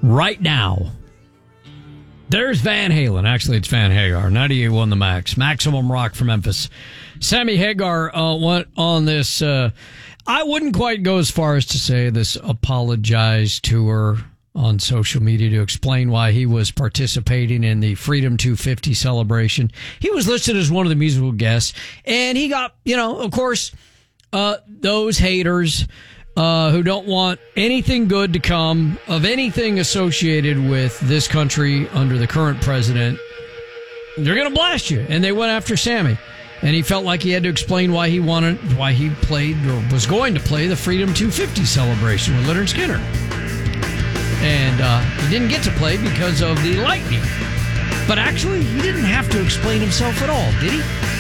right now. There's Van Halen. Actually, it's Van Hagar. 98.1 The Max. Maximum Rock from Memphis. Sammy Hagar went on this, I wouldn't quite go as far as to say this apologized tour on social media to explain why he was participating in the Freedom 250 celebration. He was listed as one of the musical guests, and he got, of course, those haters who don't want anything good to come of anything associated with this country under the current president. They're going to blast you. And they went after Sammy. And he felt like he had to explain why he played or was going to play the Freedom 250 celebration with Lynyrd Skynyrd. And he didn't get to play because of the lightning. But actually, he didn't have to explain himself at all, did he?